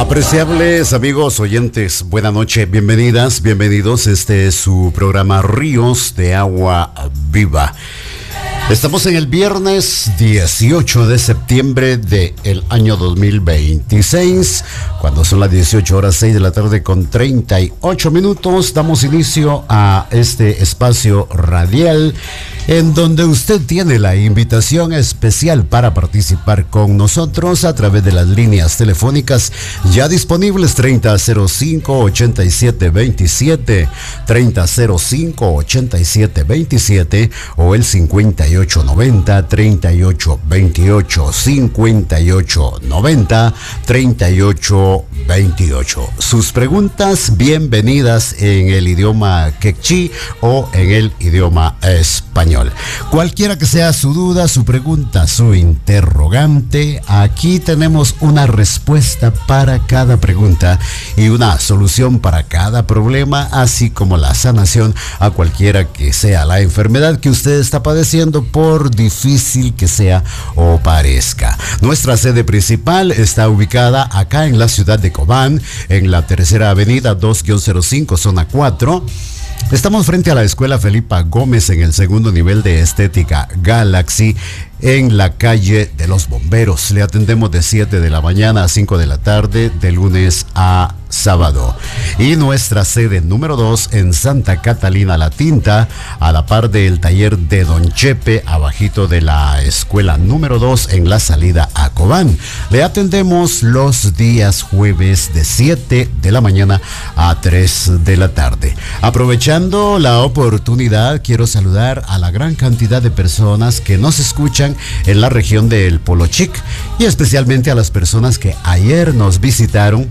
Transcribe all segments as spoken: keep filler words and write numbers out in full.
Apreciables amigos oyentes, buena noche, bienvenidas, bienvenidos. Este es su programa Ríos de Agua Viva. Estamos en el viernes dieciocho de septiembre del año dos mil veintiséis, cuando son las dieciocho horas seis de la tarde con treinta y ocho minutos. Damos inicio a este espacio radial en donde usted tiene la invitación especial para participar con nosotros a través de las líneas telefónicas ya disponibles: treinta cero cinco ochenta y siete veintisiete, treinta cero cinco ochenta y siete veintisiete o el cincuenta y ocho noventa treinta y ocho veintiocho, cincuenta y ocho noventa treinta y ocho veintiocho. Sus preguntas bienvenidas en el idioma quechí o en el idioma español. Cualquiera que sea su duda, su pregunta, su interrogante, aquí tenemos una respuesta para cada pregunta y una solución para cada problema, así como la sanación a cualquiera que sea la enfermedad que usted está padeciendo, por difícil que sea o parezca. Nuestra sede principal está ubicada acá en la ciudad de Cobán, en la tercera avenida dos cero cinco, zona cuatro. Estamos frente a la Escuela Felipa Gómez en el segundo nivel de Estética Galaxy, en la calle de los Bomberos. Le atendemos de siete de la mañana a cinco de la tarde, de lunes a sábado. Y nuestra sede número dos en Santa Catalina La Tinta, a la par del taller de Don Chepe, abajito de la escuela número dos en la salida a Cobán. Le atendemos los días jueves de siete de la mañana a tres de la tarde. Aprovechando la oportunidad, quiero saludar a la gran cantidad de personas que nos escuchan en la región del Polo Chic, y especialmente a las personas que ayer nos visitaron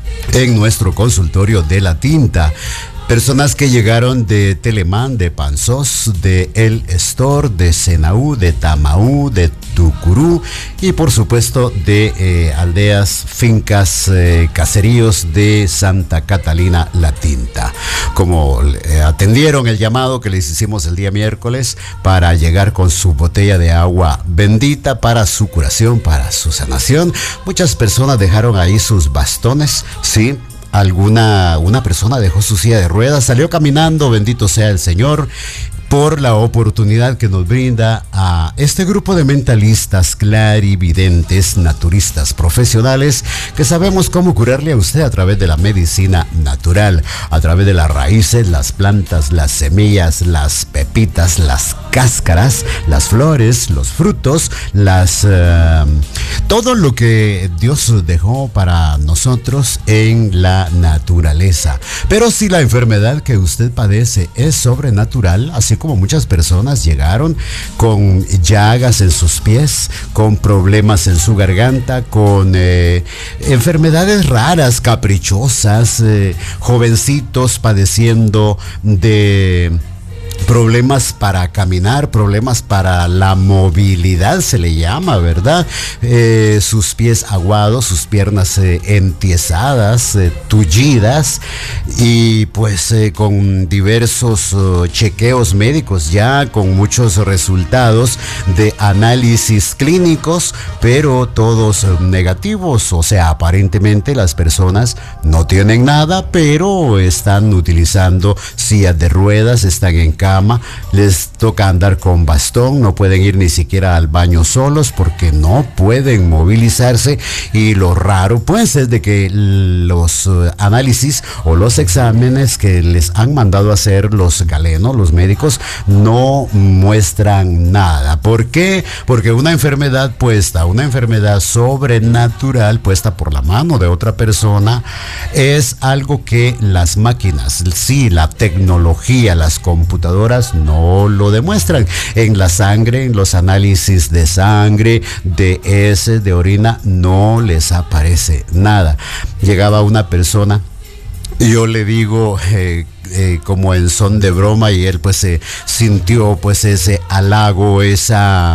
en nuestro consultorio de La Tinta. Personas que llegaron de Telemán, de Panzós, de El Store, de Senaú, de Tamaú, de Tucurú y por supuesto de eh, aldeas, fincas, eh, caseríos de Santa Catalina La Tinta. Como eh, atendieron el llamado que les hicimos el día miércoles para llegar con su botella de agua bendita para su curación, para su sanación, muchas personas dejaron ahí sus bastones, ¿sí? Alguna, una persona dejó su silla de ruedas, salió caminando, bendito sea el Señor, por la oportunidad que nos brinda a este grupo de mentalistas, clarividentes, naturistas profesionales, que sabemos cómo curarle a usted a través de la medicina natural, a través de las raíces, las plantas, las semillas, las pepitas, las cáscaras, las flores, los frutos, las uh, todo lo que Dios dejó para nosotros en la naturaleza. Pero si la enfermedad que usted padece es sobrenatural, así como muchas personas llegaron con llagas en sus pies, con problemas en su garganta, con eh, enfermedades raras, caprichosas, eh, jovencitos padeciendo de problemas para caminar, problemas para la movilidad se le llama, ¿verdad? Eh, sus pies aguados, sus piernas eh, entiesadas, eh, tullidas, y pues eh, con diversos uh, chequeos médicos ya, con muchos resultados de análisis clínicos, pero todos uh, negativos. O sea, aparentemente las personas no tienen nada, pero están utilizando sillas de ruedas, están en cama, les toca andar con bastón, no pueden ir ni siquiera al baño solos porque no pueden movilizarse. Y lo raro pues es de que los uh, análisis o los exámenes que les han mandado a hacer los galenos, los médicos, no muestran nada. ¿Por qué? Porque una enfermedad puesta, una enfermedad sobrenatural puesta por la mano de otra persona, es algo que las máquinas, sí, la tecnología, las computadoras no lo demuestran. En la sangre, en los análisis de sangre, de heces, de orina, no les aparece nada. Llegaba una persona y yo le digo eh, eh, como en son de broma, y él pues se eh, sintió pues ese halago, esa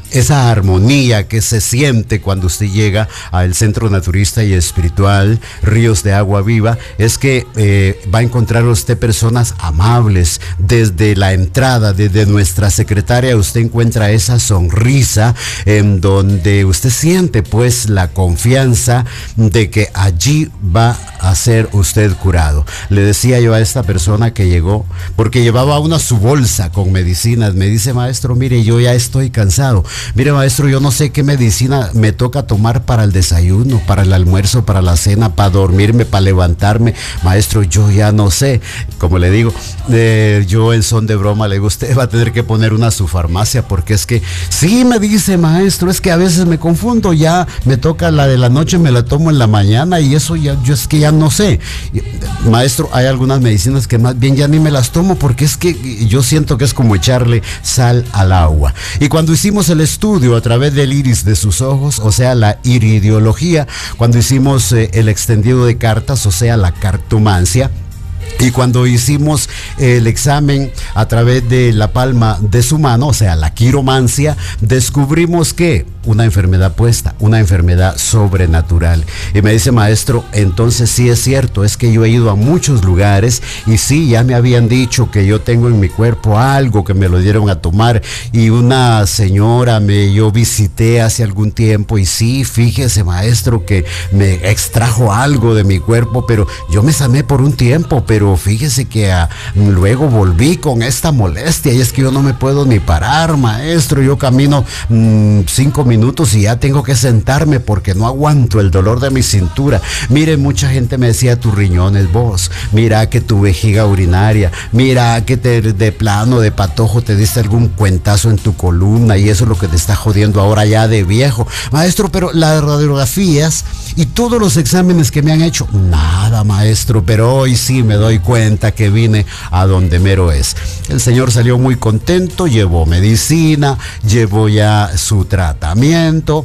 esa armonía que se siente cuando usted llega al Centro Naturista y Espiritual Ríos de Agua Viva, es que eh, va a encontrar usted personas amables. Desde la entrada, desde nuestra secretaria, usted encuentra esa sonrisa en donde usted siente pues la confianza de que allí va a ser usted curado. Le decía yo a esta persona que llegó, porque llevaba una su bolsa con medicinas, me dice: maestro, mire, yo ya estoy cansado. Mire, maestro, yo no sé qué medicina me toca tomar para el desayuno, para el almuerzo, para la cena, para dormirme, para levantarme. Maestro, yo ya no sé. Como le digo, eh, yo en son de broma le digo: usted va a tener que poner una su farmacia, porque es que, sí, me dice, maestro, es que a veces me confundo, ya me toca la de la noche, me la tomo en la mañana y eso ya, yo es que ya no sé. Maestro, hay algunas medicinas que más bien ya ni me las tomo, porque es que yo siento que es como echarle sal al agua. Y cuando hicimos el estudio a través del iris de sus ojos, o sea, la iridiología, cuando hicimos eh, el extendido de cartas, o sea, la cartomancia, y cuando hicimos el examen a través de la palma de su mano, o sea, la quiromancia, descubrimos que una enfermedad puesta, una enfermedad sobrenatural. Y me dice: maestro, entonces sí es cierto, es que yo he ido a muchos lugares y sí, ya me habían dicho que yo tengo en mi cuerpo algo que me lo dieron a tomar, y una señora me yo visité hace algún tiempo y sí, fíjese, maestro, que me extrajo algo de mi cuerpo, pero yo me sané por un tiempo, pero fíjese que a, luego volví con esta molestia y es que yo no me puedo ni parar, maestro. Yo camino mmm, cinco minutos y ya tengo que sentarme porque no aguanto el dolor de mi cintura. Mire, mucha gente me decía: tus riñones, vos, mira que tu vejiga urinaria, mira que te, de plano, de patojo, te diste algún cuentazo en tu columna y eso es lo que te está jodiendo ahora ya de viejo. Maestro, pero las radiografías y todos los exámenes que me han hecho, nada, maestro, pero hoy sí me doy cuenta que vine a donde mero es. El señor salió muy contento, llevó medicina, llevó ya su tratamiento,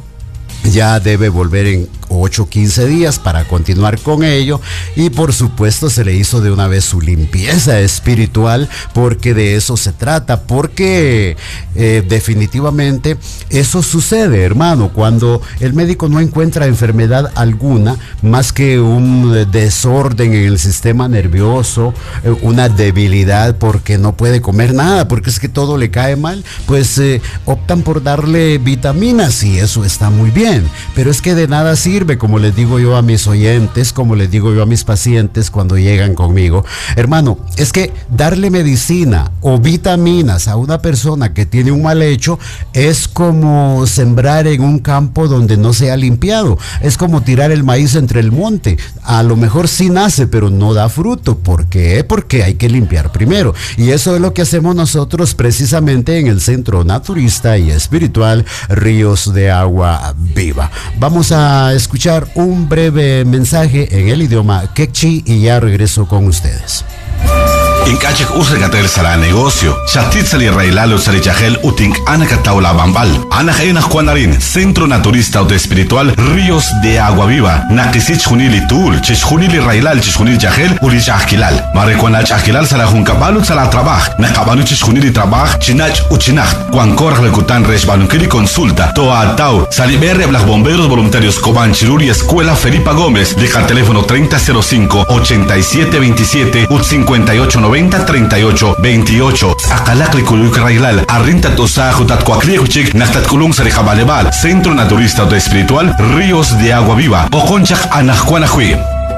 ya debe volver en ocho o quince días para continuar con ello, y por supuesto se le hizo de una vez su limpieza espiritual, porque de eso se trata, porque eh, definitivamente eso sucede, hermano, cuando el médico no encuentra enfermedad alguna más que un desorden en el sistema nervioso, eh, una debilidad porque no puede comer nada, porque es que todo le cae mal, pues eh, optan por darle vitaminas y eso está muy bien, pero es que de nada sirve. Como les digo yo a mis oyentes, como les digo yo a mis pacientes cuando llegan conmigo, hermano, es que darle medicina o vitaminas a una persona que tiene un mal hecho es como sembrar en un campo donde no se ha limpiado, es como tirar el maíz entre el monte. A lo mejor sí nace, pero no da fruto. ¿Por qué? Porque hay que limpiar primero, y eso es lo que hacemos nosotros precisamente en el Centro Naturista y Espiritual Ríos de Agua Viva. Vamos a escuchar un breve mensaje en el idioma quechí y ya regreso con ustedes. Inkachik usregatel sala negocio. Shatit sali railalo sali chajel utink anakataula bambal. Anajenas Juanarin, Centro Naturista o Espiritual Ríos de Agua Viva. Nakisich junili tul, chishunili railal, chishunili chajel, uli chajkilal. Marecuana chajkilal sala juncabalu sala trabaj. Nakabanu chishunili trabaj, chinach uchinach. Cuancor lecutan resbanunkili consulta. Toa tau, saliberre blas bomberos voluntarios Coban Chiruri Escuela Felipa Gómez. Deja teléfono treinta cero cinco, ochenta y siete veintisiete, ut cincuenta y ocho noventa, treinta y ocho veintiocho. Akalakli kuluk railal. Arrinta tosa jutat cuacliuchik. Nastat kulung sarijabalebal. Centro Naturista o Espiritual Ríos de Agua Viva. Oconchak anajuanahui.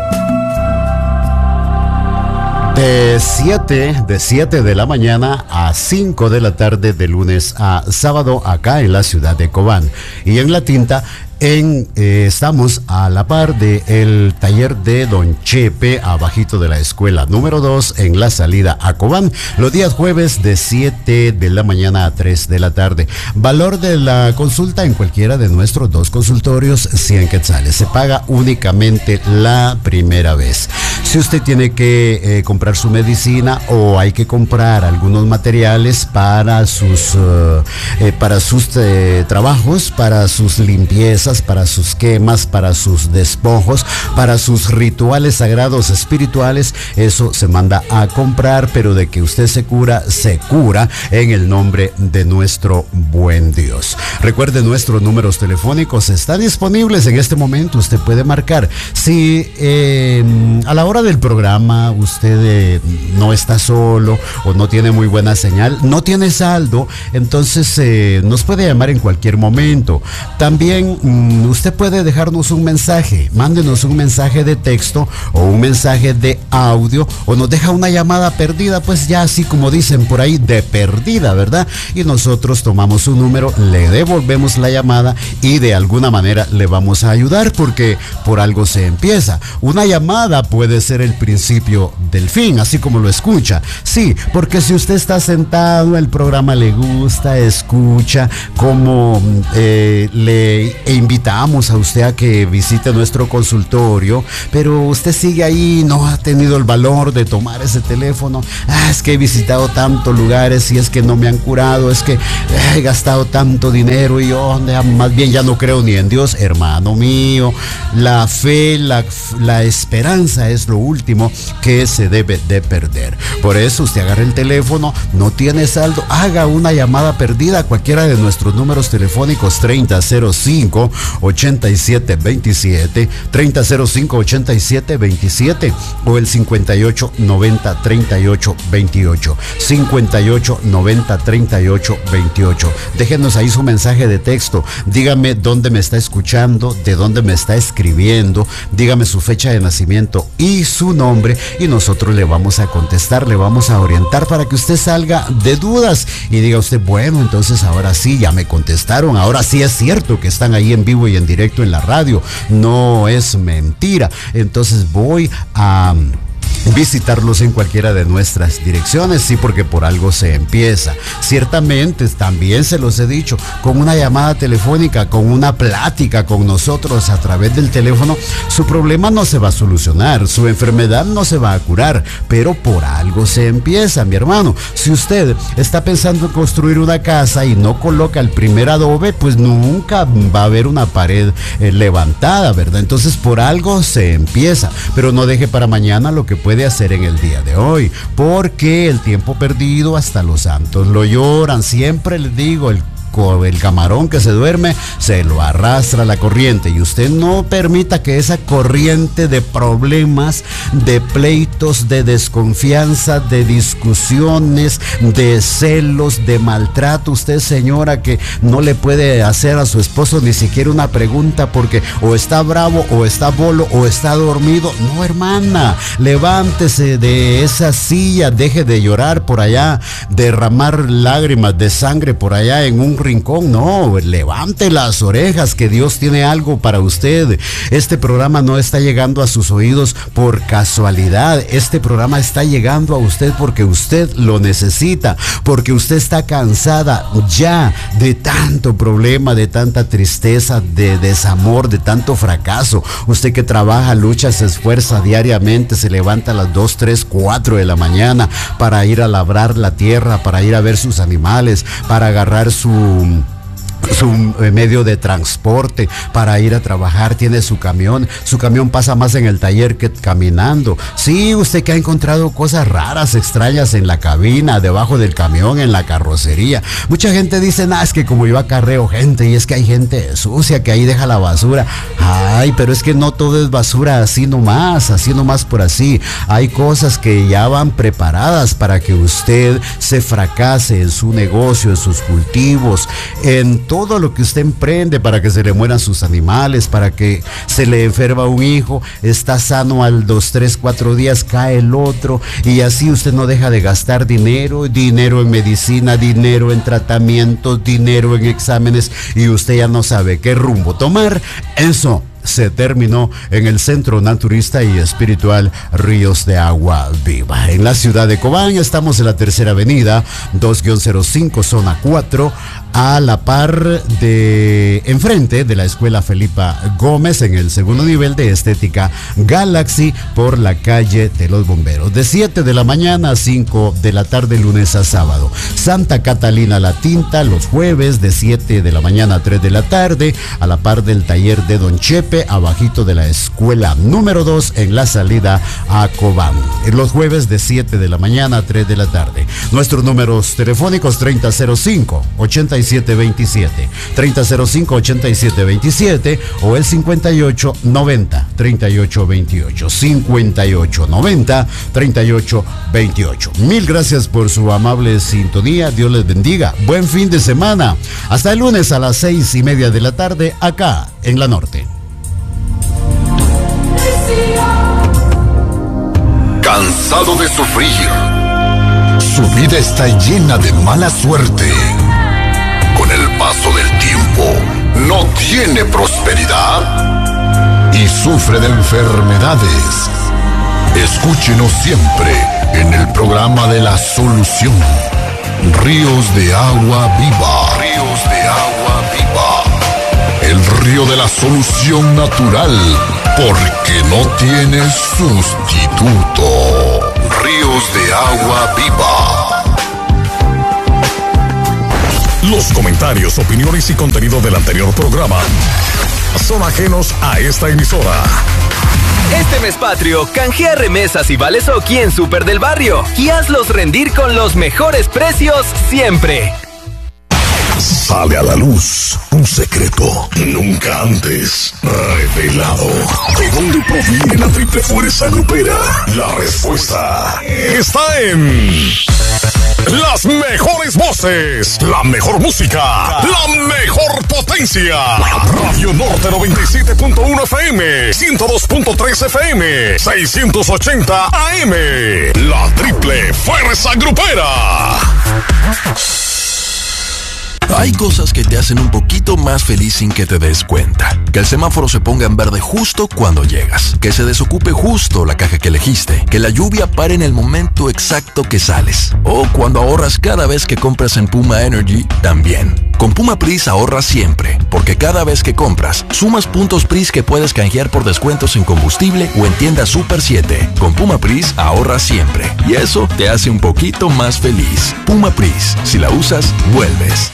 De siete, de siete de la mañana a cinco de la tarde, de lunes a sábado, acá en la ciudad de Cobán. Y en La Tinta, en, eh, estamos a la par de el taller de Don Chepe, abajito de la escuela número dos, en la salida a Cobán, los días jueves de siete de la mañana a tres de la tarde. Valor de la consulta en cualquiera de nuestros dos consultorios, cien quetzales. Se paga únicamente la primera vez. Si Si usted tiene que eh, comprar su medicina o hay que comprar algunos materiales para sus, uh, eh, para sus eh, trabajos, para sus limpiezas, para sus quemas, para sus despojos, para sus rituales sagrados espirituales, eso se manda a comprar, pero de que usted se cura, se cura en el nombre de nuestro buen Dios. Recuerde, nuestros números telefónicos están disponibles en este momento. Usted puede marcar. Si eh, a la hora del programa usted eh, no está solo o no tiene muy buena señal, no tiene saldo, entonces eh, nos puede llamar en cualquier momento. También mm, usted puede dejarnos un mensaje. Mándenos un mensaje de texto o un mensaje de audio, o nos deja una llamada perdida, pues ya así como dicen por ahí, de perdida, ¿verdad? Y nosotros tomamos su número, le devolvemos la llamada y de alguna manera le vamos a ayudar, porque por algo se empieza. Una llamada puede ser el principio del fin, así como lo escucha. Sí, porque si usted está sentado, el programa le gusta, escucha, como eh, le invitamos a usted a que visite nuestro consultorio, pero usted sigue ahí, no ha tenido el valor de tomar ese teléfono. Ah, es que he visitado tantos lugares y es que no me han curado, es que eh, he gastado tanto dinero y yo más bien ya no creo ni en Dios. Hermano mío, la fe, la, la esperanza es lo último que se debe de perder. Por eso usted agarra el teléfono, no tiene saldo, haga una llamada perdida a cualquiera de nuestros números telefónicos: treinta cero cinco ochenta y siete veintisiete, treinta cero cinco ochenta y siete veintisiete, o el cincuenta y ocho noventa treinta y ocho veintiocho, cincuenta y ocho noventa treinta y ocho veintiocho. Déjenos ahí su mensaje de texto. Dígame dónde me está escuchando, de dónde me está escribiendo, dígame su fecha de nacimiento y su nombre, y nosotros le vamos a contestar, le vamos a orientar para que usted salga de dudas y diga usted, bueno, entonces ahora sí, ya me contestaron, ahora sí es cierto que están ahí en vivo y en directo en la radio, no es mentira. Entonces voy a visitarlos en cualquiera de nuestras direcciones, sí, porque por algo se empieza. Ciertamente, también se los he dicho, con una llamada telefónica, con una plática con nosotros a través del teléfono, su problema no se va a solucionar, su enfermedad no se va a curar, pero por algo se empieza, mi hermano. Si usted está pensando en construir una casa y no coloca el primer adobe, pues nunca va a haber una pared eh, levantada, ¿verdad? Entonces por algo se empieza, pero no deje para mañana lo que puede hacer en el día de hoy, porque el tiempo perdido hasta los santos lo lloran. Siempre les digo, el el camarón que se duerme se lo arrastra la corriente, y usted no permita que esa corriente de problemas, de pleitos, de desconfianza, de discusiones, de celos, de maltrato, usted, señora, que no le puede hacer a su esposo ni siquiera una pregunta porque o está bravo o está bolo o está dormido. No, hermana, levántese de esa silla, deje de llorar por allá, derramar lágrimas de sangre por allá en un rincón. No, levante las orejas, que Dios tiene algo para usted. Este programa no está llegando a sus oídos por casualidad. Este programa está llegando a usted porque usted lo necesita, porque usted está cansada ya de tanto problema, de tanta tristeza, de desamor, de tanto fracaso. Usted que trabaja, lucha, se esfuerza diariamente, se levanta a las dos, tres, cuatro de la mañana para ir a labrar la tierra, para ir a ver sus animales, para agarrar su su medio de transporte para ir a trabajar, tiene su camión, su camión pasa más en el taller que caminando. Sí, usted que ha encontrado cosas raras, extrañas en la cabina, debajo del camión, en la carrocería. Mucha gente dice, nah, es que como yo acarreo gente, y es que hay gente sucia que ahí deja la basura. Ay, pero es que no todo es basura así nomás, así nomás por así. Hay cosas que ya van preparadas para que usted se fracase en su negocio, en sus cultivos, en todo todo lo que usted emprende, para que se le mueran sus animales, para que se le enferma un hijo, está sano al dos, tres, cuatro días, cae el otro, y así usted no deja de gastar dinero, dinero en medicina, dinero en tratamientos, dinero en exámenes, y usted ya no sabe qué rumbo tomar. Eso se terminó en el Centro Naturista y Espiritual Ríos de Agua Viva, en la ciudad de Cobán. Estamos en la Tercera Avenida, dos guion cero cinco, zona cuatro, a la par de enfrente de la Escuela Felipa Gómez, en el segundo nivel de Estética Galaxy, por la calle de los Bomberos, de siete de la mañana a cinco de la tarde, lunes a sábado. Santa Catalina La Tinta, los jueves de siete de la mañana a tres de la tarde, a la par del taller de Don Chepe, abajito de la escuela número dos, en la salida a Cobán. Los jueves de siete de la mañana a tres de la tarde. Nuestros números telefónicos: treinta cero cinco, ochenta y siete veintisiete, treinta cero cinco, ochenta y siete veintisiete, o el cincuenta y ocho noventa, treinta y ocho veintiocho, cincuenta y ocho noventa, treinta y ocho veintiocho. Mil gracias por su amable sintonía. Dios les bendiga. Buen fin de semana. Hasta el lunes a las seis y media de la tarde, acá en La Norte. Cansado de sufrir. Su vida está llena de mala suerte. Con el paso del tiempo, no tiene prosperidad y sufre de enfermedades. Escúchenos siempre en el programa de la solución. Ríos de agua viva. Ríos de agua viva. El río de la solución natural, porque no tiene sustituto. Ríos de agua viva. Los comentarios, opiniones y contenido del anterior programa son ajenos a esta emisora. Este mes patrio, canjea remesas y vales Oki en Super del Barrio y hazlos rendir con los mejores precios siempre. Sale a la luz un secreto nunca antes revelado. ¿De dónde proviene la triple fuerza grupera? La respuesta está en las mejores voces, la mejor música, la mejor potencia. Radio Norte noventa y siete punto uno F M, ciento dos punto tres F M, seiscientos ochenta A M. La triple fuerza grupera. Hay cosas que te hacen un poquito más feliz sin que te des cuenta. Que el semáforo se ponga en verde justo cuando llegas. Que se desocupe justo la caja que elegiste. Que la lluvia pare en el momento exacto que sales. O cuando ahorras cada vez que compras en Puma Energy, también. Con Puma Pris ahorras siempre, porque cada vez que compras, sumas puntos Pris que puedes canjear por descuentos en combustible o en tienda Super siete. Con Puma Pris ahorras siempre. Y eso te hace un poquito más feliz. Puma Pris, si la usas, vuelves.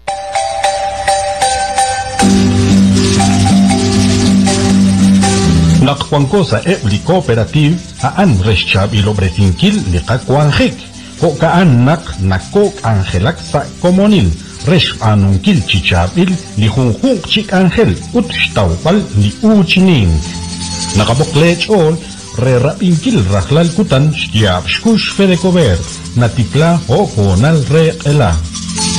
Nakwankosa ebli cooperative aan reschab ilobretinquil liqacuanjik. Kokaan nak nakok angelak sa comonil. Resh anunkil chichabil lijunjunk chik angel utstawpal li uchinin. Nakaboklech ol re rapinkil rahlal kutan shtiab shkush fedecover. Natipla o konal re ela.